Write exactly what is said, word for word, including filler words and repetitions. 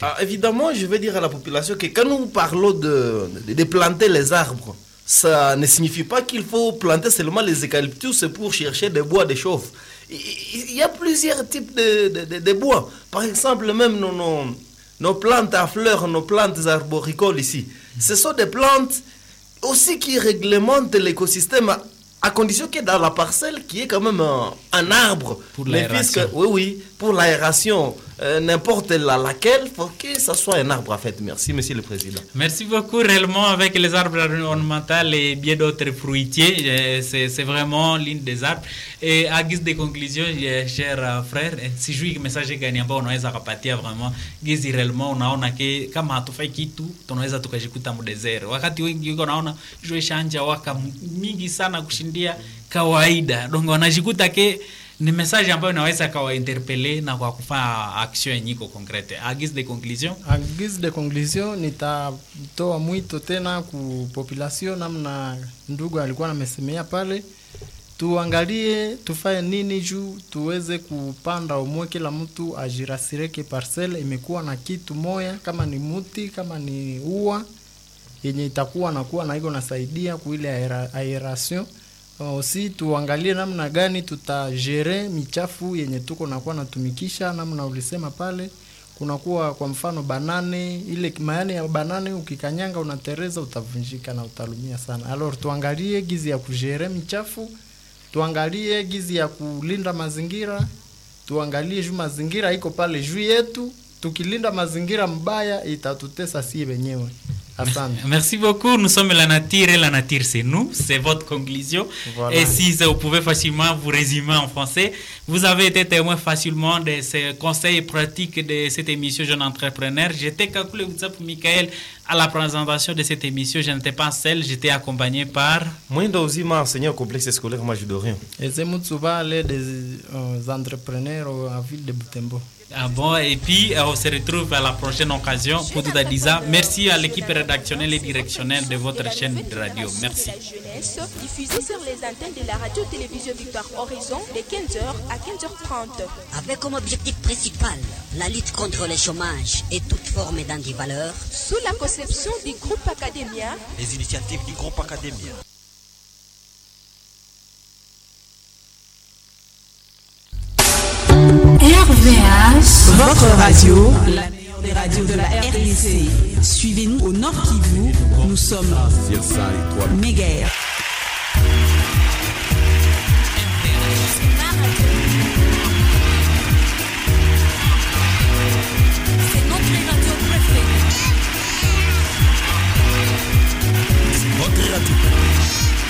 Ah, évidemment, je vais dire à la population que quand nous parlons de, de, de planter les arbres, ça ne signifie pas qu'il faut planter seulement les eucalyptus pour chercher des bois de chauffe. Il y a plusieurs types de, de, de, de bois. Par exemple, même nos, nos, nos plantes à fleurs, nos plantes arboricoles ici, ce sont des plantes aussi qui réglementent l'écosystème à, à condition que dans la parcelle, qui est quand même un, un arbre. Pour l'aération. Oui, oui, pour l'aération. Euh, n'importe la, laquelle, faut que ça soit un arbre en fait. Merci, Monsieur le Président. Merci beaucoup. Réellement, avec les arbres ornementaux et bien d'autres fruitiers, c'est, c'est vraiment l'une des arbres. Et à guise de conclusion, cher frère, si je message gani ambao unaweza kupatia vraiment gizi réellement unaona ke kama hatufai kitu tunaweza tukajikuta mu desert. Wakati wengi yuko naona jua shanja waka mingi sana kushindia kawaida. Donc wanajikuta ke ni message ambayo inaweza kawa interpeller na kwa kufanya action nyiko concrete. À guise de conclusion, à guise de conclusion nitatoa mwito tena ku population, namna ndugu alikuwa amesemea pale, tuangalie tufanye nini juu tuweze kupanda umwe, kila mtu ajirasireke parcelle imekuwa na kitu moya, kama ni muti kama ni ua yenye itakuwa na kuwa na iko nasaidia kuile aeration. Aussi tuangalie namna gani tutajere michafu yenye tuko nakuwa natumikisha, namna ulisema pale kunakuwa kwa mfano banane, ile mayani ya banane ukikanyanga unatereza utavunjika na utalumia sana. Alors tuangalie gizi ya kujere michafu, tuangalie gizi ya kulinda mazingira, tuangalie juu mazingira iko pale juu yetu, tukilinda mazingira mbaya itatutesa si wenyewe. Merci beaucoup. Nous sommes la nature et la nature c'est nous. C'est votre conclusion. Voilà. Et si vous pouvez facilement vous résumer en français, vous avez été témoin facilement de ces conseils pratiques de cette émission Jeune Entrepreneur. J'étais calculé pour Michael à la présentation de cette émission. Je n'étais pas seul, j'étais accompagné par moi aussi, enseignant au complexe scolaire Majidorien. Et c'est Moutsuba, les des euh, entrepreneurs à ville de Butembo. Ah bon, et puis euh, on se retrouve à la prochaine occasion pour tout à dire. Merci à l'équipe rédactionnelle et directionnelle de votre chaîne de radio. Merci. La jeunesse, diffusée sur les antennes de la radio-télévision Victoire Horizon de quinze heures à quinze heures trente. Avec comme objectif principal la lutte contre le chômage et toute forme d'antivaleur. Sous la conception du groupe Academia. Les initiatives du groupe Academia. R V H, votre radio, la meilleure des radios de la R D C. Suivez-nous au Nord Kivu, nous sommes méga. C'est notre radio préférée. Votre radio